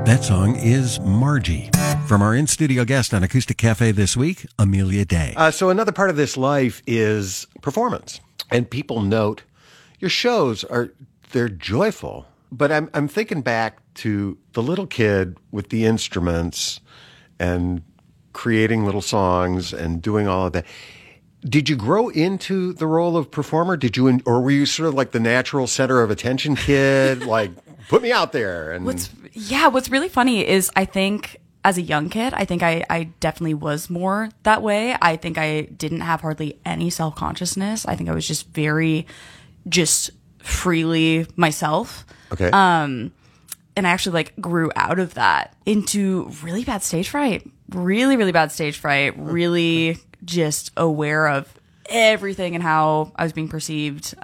That song is Margie. From our in-studio guest on Acoustic Cafe this week, Amelia Day. So another part of this life is performance. And people note your shows they're joyful. But I'm thinking back to the little kid with the instruments and creating little songs and doing all of that. Did you grow into the role of performer? Or were you sort of like the natural center of attention kid? Like, put me out there. And what's really funny is I think as a young kid, I think I definitely was more that way. I think I didn't have hardly any self-consciousness. I think I was just freely myself. Okay. And I actually grew out of that into really bad stage fright. Really bad stage fright. Really just aware of everything and how I was being perceived.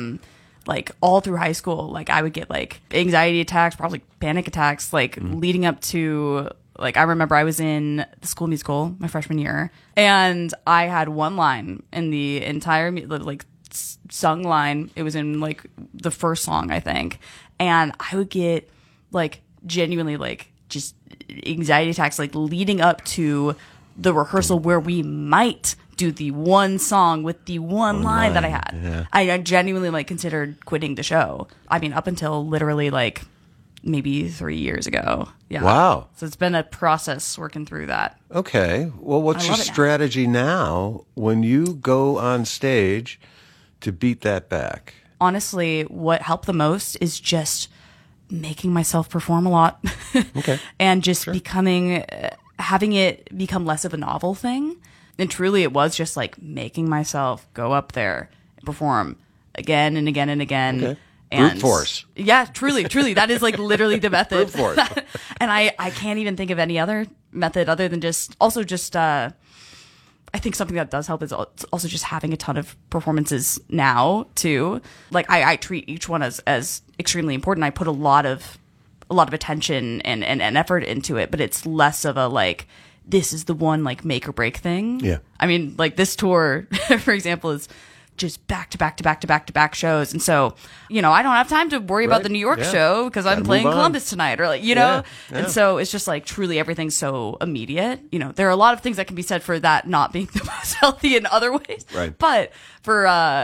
All through high school, I would get anxiety attacks, probably panic attacks, leading up to I remember I was in the School Musical my freshman year, and I had one line in the entire sung line. It was in the first song, I think, and I would get genuinely just anxiety attacks leading up to the rehearsal where we might do the one song with the one line that I had. Yeah. I genuinely considered quitting the show. I mean, up until literally maybe 3 years ago. Yeah. Wow. So it's been a process working through that. Okay. Well, what's your strategy now when you go on stage to beat that back? Honestly, what helped the most is just making myself perform a lot. Okay. And just having it become less of a novel thing. And truly it was just making myself go up there and perform again and again and again. Okay. And brute force. Yeah, truly. That is literally the method. Brute force. And I can't even think of any other method other than I think something that does help is also just having a ton of performances now too. I treat each one as extremely important. I put a lot of attention and effort into it, but it's less of a this is the one make or break thing. Yeah. I mean, this tour, for example, is just back to back shows. And so, I don't have time to worry about the New York show because I'm playing Columbus tonight or Yeah. And so it's just truly everything's so immediate. There are a lot of things that can be said for that not being the most healthy in other ways. Right. But for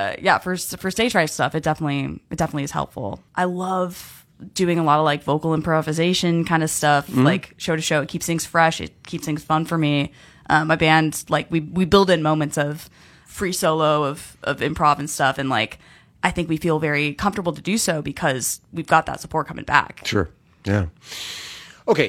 stage fright stuff, it definitely is helpful. I love doing a lot of vocal improvisation kind of stuff, show to show. It keeps things fresh. It keeps things fun for me. My band, we build in moments of free solo of improv and stuff. And I think we feel very comfortable to do so because we've got that support coming back. Sure. Yeah. Okay.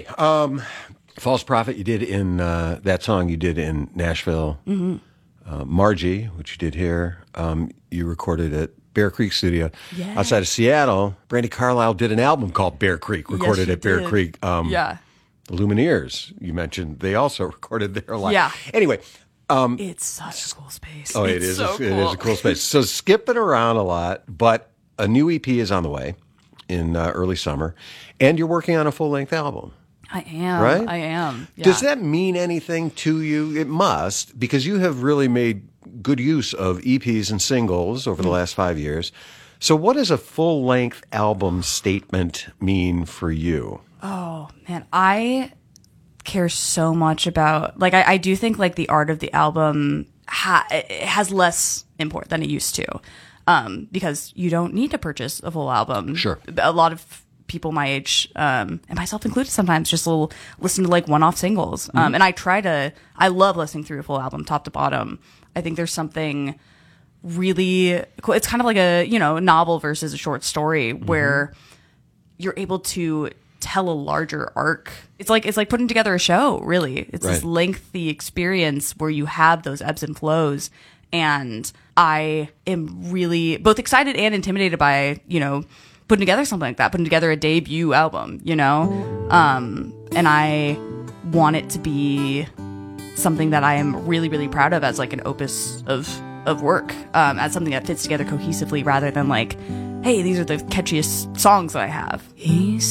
False Prophet, you did in that song you did in Nashville. Mm-hmm. Margie, which you did here, you recorded at Bear Creek Studio Yeah. outside of Seattle. Brandy Carlisle did an album called Bear Creek, recorded at Bear Creek. Yeah. The Lumineers, you mentioned, they also recorded there a lot. Yeah. Anyway. It's such a cool space. Oh, it's so cool. It is a cool space. So skipping around a lot, but a new EP is on the way in early summer, and you're working on a full-length album. I am. Right? I am. Yeah. Does that mean anything to you? It must, because you have really made good use of EPs and singles over the last 5 years. So what does a full-length album statement mean for you? Oh, man. I care so much about, I do think, the art of the album it has less import than it used to, because you don't need to purchase a full album. Sure. A lot of people my age, and myself included sometimes, just listen to one-off singles. And I love listening through a full album, top to bottom. I think there's something really cool. It's kind of like a novel versus a short story where you're able to tell a larger arc. It's like putting together a show, really. It's this lengthy experience where you have those ebbs and flows. And I am really both excited and intimidated by, putting together something like that, putting together a debut album, and I want it to be something that I am really, really proud of as an opus of work, as something that fits together cohesively rather than hey, these are the catchiest songs that I have.